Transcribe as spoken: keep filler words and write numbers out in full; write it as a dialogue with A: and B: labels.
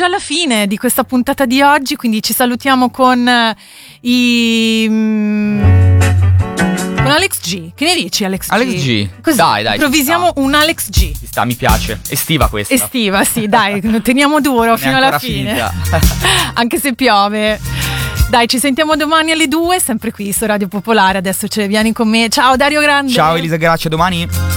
A: già alla fine di questa puntata di oggi, quindi ci salutiamo con i con Alex G. Che ne dici, Alex G?
B: Alex G.
A: Così,
B: Dai, dai.
A: improvvisiamo un Alex G.
B: Ci sta, mi piace. Estiva questa.
A: Estiva, sì, dai, teniamo duro fino alla fine. Anche se piove. Dai, ci sentiamo domani alle due, sempre qui su Radio Popolare. Adesso ce ne vieni con me. Ciao Dario Grande.
B: Ciao Elisa Graccia, domani.